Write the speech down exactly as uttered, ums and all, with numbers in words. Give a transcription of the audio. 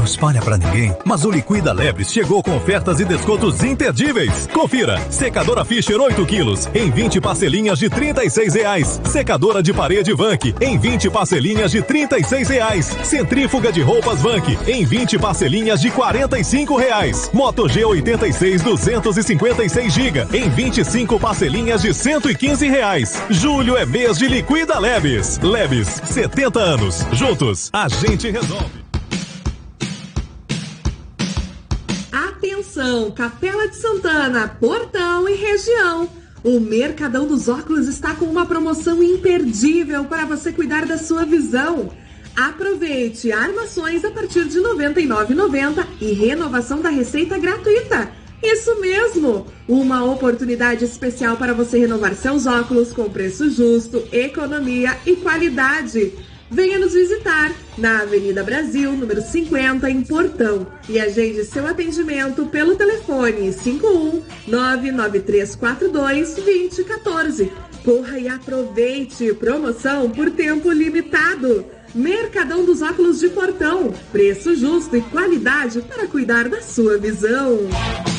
espalha pra ninguém, mas o Liquida Lebres chegou com ofertas e descontos imperdíveis. Confira, secadora Fischer oito quilos, em vinte parcelinhas de trinta e seis reais. Secadora de parede Vank, em vinte parcelinhas de trinta e seis reais. Centrífuga de roupas Vank, em vinte parcelinhas de quarenta e cinco reais. Moto G oitenta e seis duzentos e cinquenta e seis gigas, em vinte e cinco parcelinhas de cento e quinze reais. Julho é mês de Liquida Lebes. Lebes, setenta anos. Juntos, a gente resolve. Atenção, Capela de Santana, Portão e região. O Mercadão dos Óculos está com uma promoção imperdível para você cuidar da sua visão. Aproveite armações a partir de noventa e nove reais e noventa centavos e renovação da receita gratuita. Isso mesmo! Uma oportunidade especial para você renovar seus óculos com preço justo, economia e qualidade. Venha nos visitar na Avenida Brasil, número cinquenta, em Portão, e agende seu atendimento pelo telefone cinco um nove nove três quatro dois dois zero um quatro. Corra e aproveite! Promoção por tempo limitado. Mercadão dos Óculos de Portão. Preço justo e qualidade para cuidar da sua visão.